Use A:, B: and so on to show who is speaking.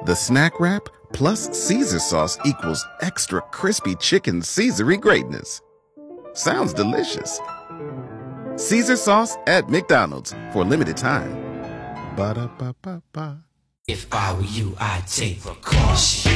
A: The snack wrap plus Caesar sauce equals extra crispy chicken Caesary greatness. Sounds delicious. Caesar sauce at McDonald's for a limited time. Ba-da-ba-ba-ba.
B: If I were you, I'd take precaution.